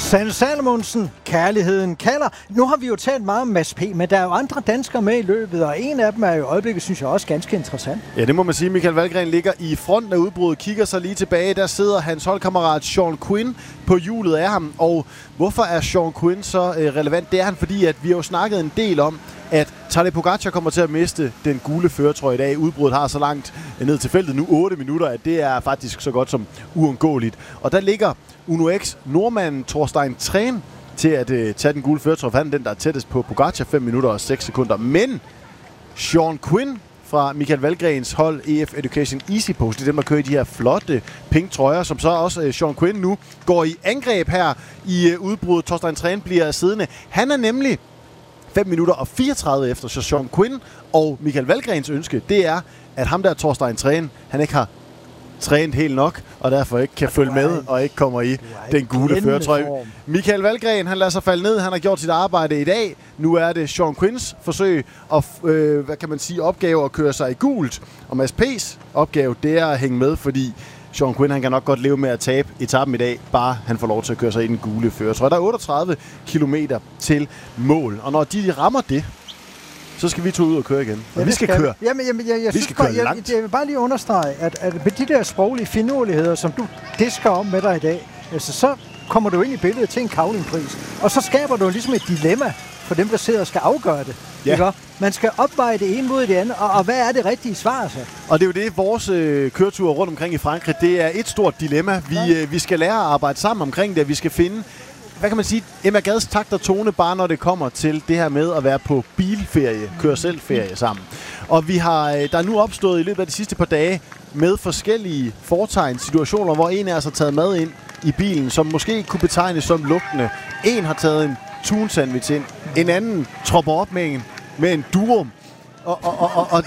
Sanne Salomonsen, kærligheden kalder. Nu har vi jo talt meget om Mads P., men der er jo andre danskere med i løbet, og en af dem er jo i øjeblikket, synes jeg, også ganske interessant. Ja, det må man sige. Michael Valgren ligger i fronten af udbruddet, kigger sig lige tilbage. Der sidder hans holdkammerat Sean Quinn på hjulet af ham. Og hvorfor er Sean Quinn så relevant? Det er han, fordi at vi har jo snakket en del om, at Tadej Pogačar kommer til at miste den gule førertrøje i dag. Udbruddet har så langt ned til feltet nu 8 minutter, at det er faktisk så godt som uundgåeligt. Og der ligger Uno X nordmanden Thorstein Træn til at tage den gule førertrøje. Han er den, der er tættest på Pogačar, 5 minutter og 6 sekunder. Men Sean Quinn fra Michael Valgrens hold EF Education Easy Post, det er dem, der kører i de her flotte pink trøjer, som så også Sean Quinn nu går i angreb her i udbruddet. Thorstein Træn bliver siddende. Han er nemlig 5 minutter og 34 efter, så Sean Quinn og Michael Valgrens ønske, det er, at ham der Thorstein Træn, han ikke har trænet helt nok, og derfor ikke kan følge med og ikke kommer i den gule førertrøje. Michael Valgren, han lader sig falde ned, han har gjort sit arbejde i dag. Nu er det Sean Quinns forsøg og opgave at køre sig i gult. Og Mads P's opgave, det er at hænge med, fordi Sean Quinn, han kan nok godt leve med at tabe etappen i dag, bare han får lov til at køre sig i den gule førertrøje. Der er 38 kilometer til mål, og når de rammer det, så skal vi to ud og køre igen. Og vi skal køre. Jeg skal køre langt. Jeg vil bare lige understrege, at med de der sproglige finurligheder, som du disker om med dig i dag, altså, så kommer du ind i billedet til en kavlingpris. Og så skaber du ligesom et dilemma for dem, der sidder og skal afgøre det. Ja. Ikke? Man skal opveje det ene mod det andet, og hvad er det rigtige svar så? Og det er jo det, vores køretur rundt omkring i Frankrig, det er et stort dilemma. Vi skal lære at arbejde sammen omkring det, vi skal finde, hvad kan man sige, Emma Gads takt og tone, bare når det kommer til det her med at være på bilferie, køre selvferie sammen. Og vi har, der er nu opstået i løbet af de sidste par dage med forskellige foretegn, situationer, hvor en af os har taget mad ind i bilen, som måske kunne betegnes som lugtende. En har taget en tun-sandwich ind, en anden tropper op med en durum. Og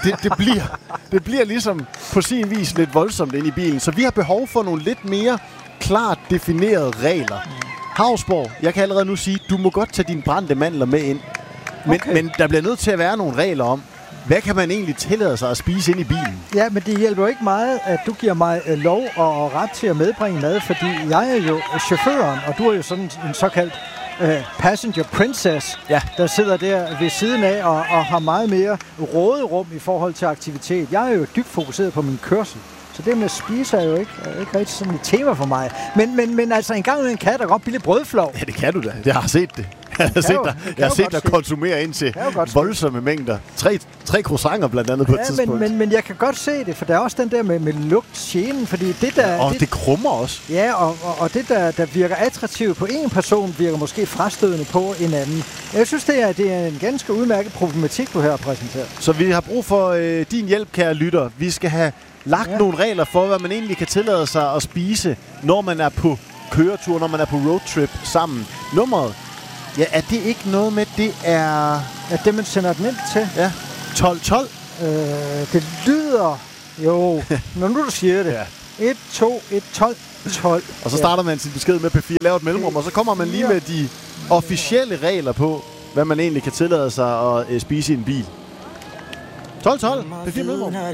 det bliver ligesom på sin vis lidt voldsomt ind i bilen. Så vi har behov for nogle lidt mere klart definerede regler. Hausborg, jeg kan allerede nu sige, du må godt tage dine brændte mandler med ind. Men der bliver nødt til at være nogle regler om, hvad kan man egentlig tillade sig at spise ind i bilen? Ja, men det hjælper jo ikke meget, at du giver mig lov og ret til at medbringe mad, fordi jeg er jo chaufføren, og du er jo sådan en såkaldt passenger princess, der sidder der ved siden af og har meget mere råderum i forhold til aktivitet. Jeg er jo dybt fokuseret på min kørsel. Så det med at spise er jo ikke rigtig sådan et tema for mig. Men altså en gang med en kan der godt blive lidt brødflov. Ja, det kan du da. Jeg har set det. Jeg har set dig konsumere ind til voldsomme mængder. Tre croissanter blandt andet på et tidspunkt. Men jeg kan godt se det, for der er også den der med lugtgenen, fordi det der... Og det krummer også. Ja, og det der virker attraktivt på en person, virker måske frastødende på en anden. Jeg synes, det er en ganske udmærket problematik, du her har præsenteret. Så vi har brug for din hjælp, kære lytter. Vi skal have lagt nogle regler for, hvad man egentlig kan tillade sig at spise, når man er på køretur, når man er på roadtrip sammen. Nummeret, ja, er det ikke noget med, det er... Ja, det man sender den ind til? Ja, 1212. Det lyder... Jo, når nu du siger det. Ja. 1, 2, 1, 12, 12. Og så starter man sin besked med P4, laver et mellemrum, og så kommer man lige med de officielle regler på, hvad man egentlig kan tillade sig at spise i en bil. 1212, P4 mellemrum.